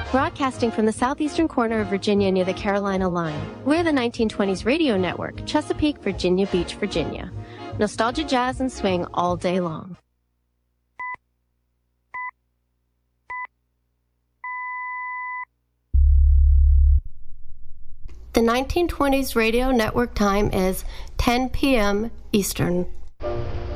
Broadcasting from the southeastern corner of Virginia near the Carolina line, we're the 1920s radio network, Chesapeake, Virginia Beach, Virginia. Nostalgia, jazz, and swing all day long. The 1920s radio network time is 10 p.m. Eastern.